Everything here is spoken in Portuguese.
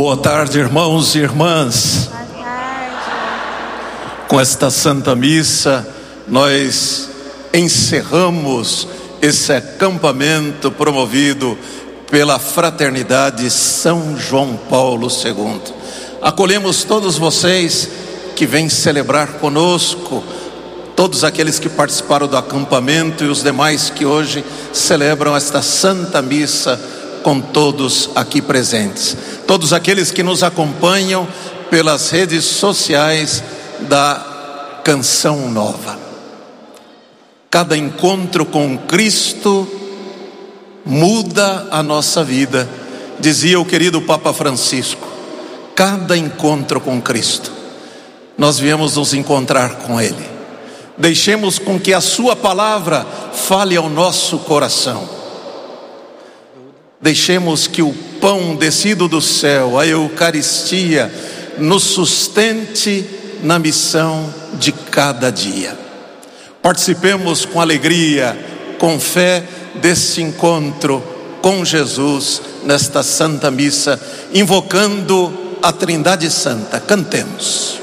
Boa tarde, irmãos e irmãs. Boa tarde. Com esta Santa Missa, nós encerramos esse acampamento promovido pela Fraternidade São João Paulo II. Acolhemos todos vocês que vêm celebrar conosco, todos aqueles que participaram do acampamento e os demais que hoje celebram esta Santa Missa com todos aqui presentes. Todos aqueles que nos acompanham pelas redes sociais da Canção Nova. Cada encontro com Cristo muda a nossa vida, dizia o querido Papa Francisco. Cada encontro com Cristo, nós viemos nos encontrar com Ele. Deixemos com que a sua palavra fale ao nosso coração. Deixemos que o pão descido do céu, a Eucaristia, nos sustente na missão de cada dia. Participemos com alegria, com fé, desse encontro com Jesus nesta Santa Missa, invocando a Trindade Santa. Cantemos.